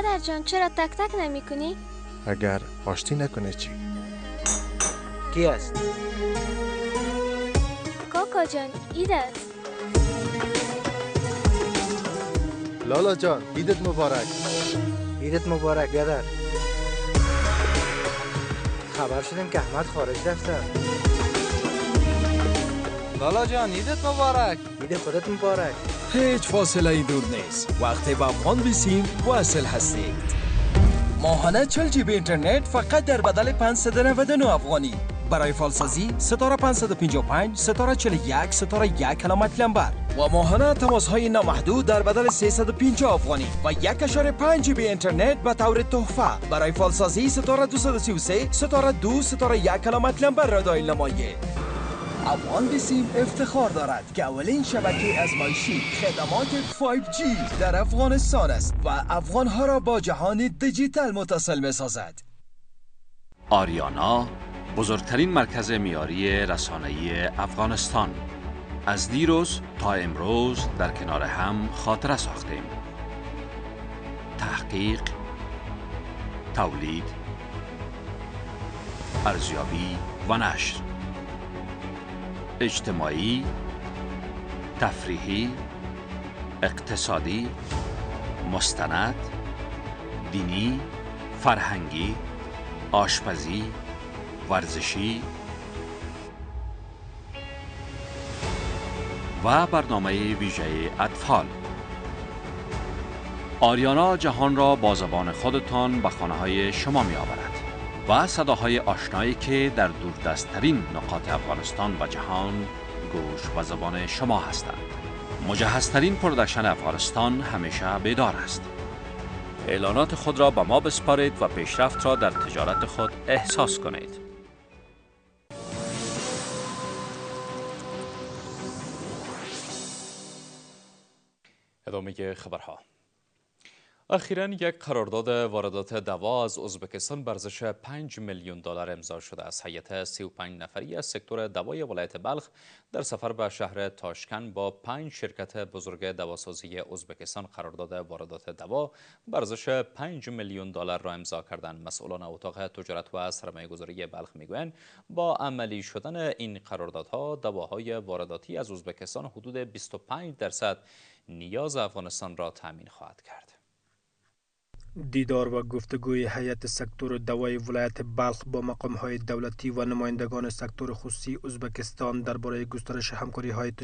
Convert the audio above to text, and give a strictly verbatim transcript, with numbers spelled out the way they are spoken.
برادر جان چرا تک تک نمی کنی؟ اگر آشتی نکنه چی؟ کی است؟ کاکا جان اید است. لالا جان عیدت مبارک. عیدت مبارک برادر. خبر شدیم که احمد خارج رفته. لالا جان عیدت مبارک. عید خودت مبارک. هیچ فاصله ای دور نیست. وقتی با افغان بیسیم واصل هستید. ماهانه چهل جی بی اینترنت فقط در بدل پانصد و نود و نه افغانی. برای فالسازی ستاره پانصد و پنجاه و پنج ستاره چهل و یک ستاره یک علامت لمبر و ماهانه تماس های نامحدود در بدل سیصد و پنجاه افغانی و یک اشاره پنج جی بی اینترنت به طور تحفه. برای فالسازی ستاره دویست و سی و سه ستاره دو ستاره یک علامت لمبر را دایل نمایید. افغان بیسیم افتخار دارد که اولین شبکه ازمایشی خدمات فایو جی در افغانستان است و افغانها را با جهان دیجیتال متصل می سازد. آریانا بزرگترین مرکز معیاری رسانه‌ای افغانستان. از دیروز تا امروز در کنار هم خاطره ساختیم. تحقیق، تولید، ارزیابی و نشر، اجتماعی، تفریحی، اقتصادی، مستند، دینی، فرهنگی، آشپزی، ورزشی و برنامه ویژه اطفال. آریانا جهان را با زبان خودتان به خانه های شما می آورد و صداهای آشنایی که در دوردستترین نقاط افغانستان و جهان گوش و زبان شما هستند. مجهزترین پروداکشن افغانستان همیشه بیدار است. اعلانات خود را به ما بسپارید و پیشرفت را در تجارت خود احساس کنید. ادامه خبرها. اخیراً یک قرارداد واردات دوا از ازبکستان به ارزش پنج میلیون دلار امضا شده است. هیئت سی و پنج نفری از سکتور دوای ولایت بلخ در سفر به شهر تاشکند با پنج شرکت بزرگ دواسازی ازبکستان قرارداد واردات دوا به ارزش پنج میلیون دلار را امضا کردند. مسئولان اتاق تجارت و سرمایه‌گذاری بلخ میگویند با عملی شدن این قراردادها دواهای وارداتی از ازبکستان حدود بیست و پنج درصد نیاز افغانستان را تامین خواهد کرد. دیدار و گفتگوی هیئت سکتور دوای ولایت بلخ با مقام‌های دولتی و نمایندگان سکتور خصوصی ازبکستان درباره گسترش همکاری‌های